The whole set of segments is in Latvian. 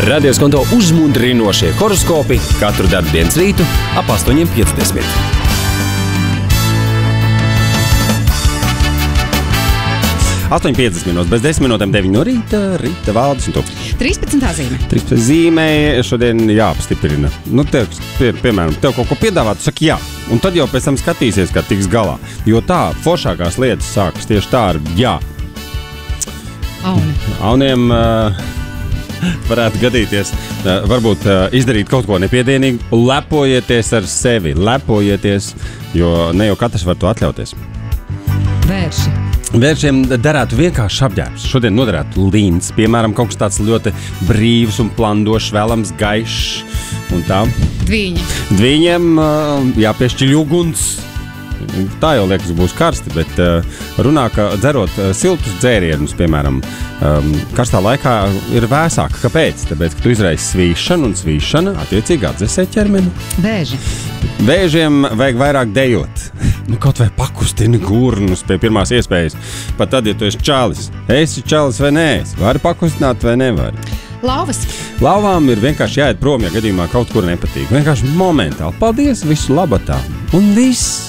Radios Konto uzmundrinošie horoskopi katru darbdienas rītu ap 8:50. Bez 10 minūtēm 9 no rīta Valdis un tu. 13. zīme. 13. zīmē šodien jāapstiprina. Piemēram, tev kaut ko piedāvāt, tu saki jā. Un tad jau pēc tam skatīsies, kā tiks galā. Jo tā, foršākās lietas sākas tieši tā ar jā. Auniem varētu gadīties, varbūt izdarīt kaut ko nepiedienīgu. Lepojieties ar sevi, jo ne jau katrs var to atļauties. Vēršiem derētu vienkārši apģērbs. Šodien noderētu līns, piemēram, kaut kas tāds ļoti brīvs un plandošs, vēlams gaišs un tā. Dviņiem jāpiešķiļ uguns. Tā jau liekas būs karsti, bet runā, ka dzerot siltus dzērienus, piemēram, karstā laikā ir vēsāk. Kāpēc? Tāpēc, ka tu izraisi svīšanu un svīšana attiecīgi atdzesē ķermeni. Vēžiem vajag vairāk dejot. Kaut vai pakustini gurnus pie pirmās iespējas. Pat tad, ja tu esi čalis. Esi čalis vai nē, vari pakustināt vai nevari. Lauvām ir vienkārši jāiet prom, ja gadījumā kaut kur nepatīk. Vienkārši momentāli. Paldies, visu labatā. Un viss.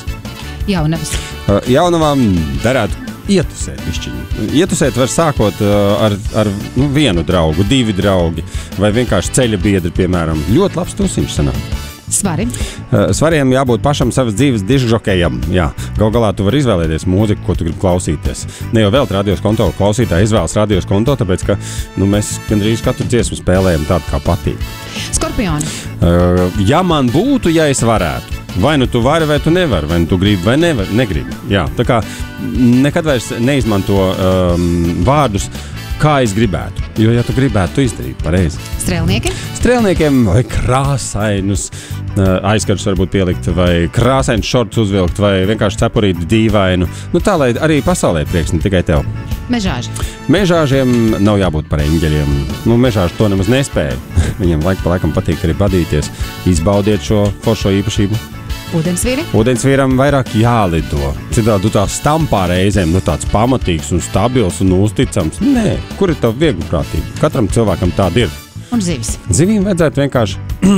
Jaunavām derētu ietusēt višķiņu. Ietusēt var sākot ar vienu draugu, 2 draugi vai vienkārši ceļa biedri, piemēram. Ļoti labs tusiņš sanāk. Svariem jābūt pašam savas dzīves dižžokejam. Jā, gal galā tu vari izvēlēties mūziku, ko tu gribi klausīties. Ne jau vēl Radios Konto klausītāji izvēlas Radios Konto, tāpēc, ka mēs gandrīz katru dziesmu spēlējam tādu, kā patīk. Skorpioni. Ja man būtu, ja es varētu. Vai nu tu vari, vai tu nevari, vai nu tu gribi, vai negribi. Jā, tā kā nekad vairs neizmanto vārdus, kā es gribētu. Jo, ja tu gribētu, tu izdarīt pareizi. Strēlniekiem vai krāsainus aizkarus varbūt pielikt, vai krāsainus šortus uzvilkt, vai vienkārši cepurīt dīvainu. Tā, lai arī pasaulē prieks, ne tikai tev. Mežāžiem nav jābūt par eņģeļiem. Mežāži to nemaz nespēja. Viņam laika pa laikam patīk arī badīties. Izbaudiet šo foršo īpašību. Ūdensvīram vairāk jālido. Citādi tā stampā reizēm, tāds pamatīgs un stabils un uzticams. Nē, kur ir tā vieglprātība? Katram cilvēkam tāda ir. Un zivis. Zivīm vajadzētu vienkārši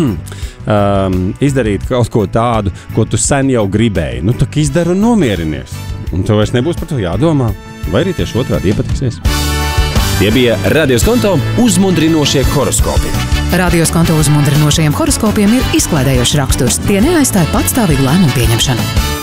izdarīt kaut ko tādu, ko tu sen jau gribēji. Tā izdara un nomierinies. Un tev vairs nebūs par to jādomā. Vai arī tieši otrādi iepatiksies. Tie bija Radios Konto uzmundrinošie horoskopi. Radios Konto uzmundrinošajiem horoskopiem ir izklaidējošs raksturs. Tie neaizstāja patstāvīgu lēmumu pieņemšanu.